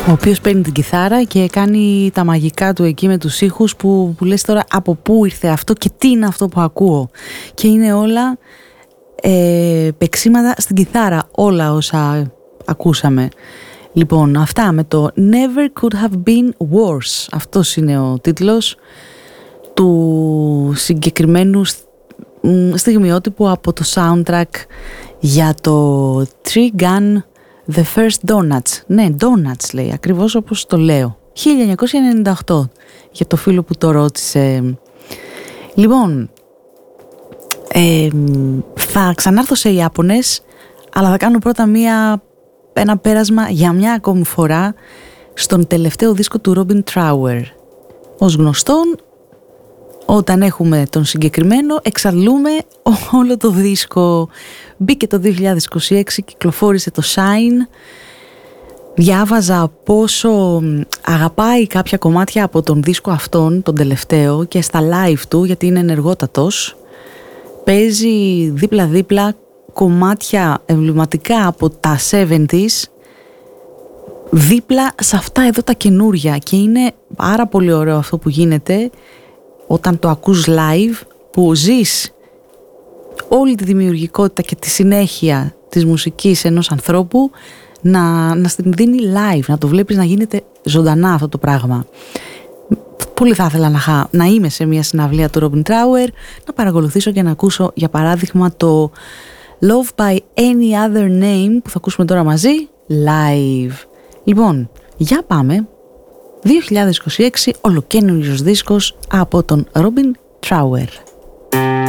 ο οποίος παίρνει την κιθάρα και κάνει τα μαγικά του εκεί με τους ήχους που λες τώρα από πού ήρθε αυτό και τι είναι αυτό που ακούω. Και είναι όλα παίξιματα στην κιθάρα, όλα όσα ακούσαμε. Λοιπόν, αυτά με το Never Could Have Been Worse. Αυτός είναι ο τίτλος του συγκεκριμένου στιγμιότυπου από το soundtrack για το Tree Gun The First Donuts. Ναι, Donuts λέει, ακριβώς όπως το λέω. 1998, για το φίλο που το ρώτησε. Λοιπόν, θα ξανάρθω σε Ιάπωνες, αλλά θα κάνω πρώτα ένα πέρασμα για μια ακόμη φορά στον τελευταίο δίσκο του Robin Trower. Ως γνωστόν, όταν έχουμε τον συγκεκριμένο, εξαντλούμε όλο το δίσκο. Μπήκε το 2026, κυκλοφόρησε το Shine. Διάβαζα πόσο αγαπάει κάποια κομμάτια από τον δίσκο αυτόν, τον τελευταίο, και στα live του, γιατί είναι ενεργότατος. Παίζει δίπλα-δίπλα κομμάτια εμβληματικά από τα 70s, δίπλα σε αυτά εδώ τα καινούρια, και είναι πάρα πολύ ωραίο αυτό που γίνεται όταν το ακούς live, που ζεις όλη τη δημιουργικότητα και τη συνέχεια της μουσικής ενός ανθρώπου να στην δίνει live, να το βλέπεις να γίνεται ζωντανά αυτό το πράγμα. Πολύ θα ήθελα να είμαι σε μια συναυλία του Robin Trower, να παρακολουθήσω και να ακούσω για παράδειγμα το Love by Any Other Name που θα ακούσουμε τώρα μαζί live. Λοιπόν, για πάμε. 2026, ολοκαίνουργιος δίσκος από τον Robin Trower.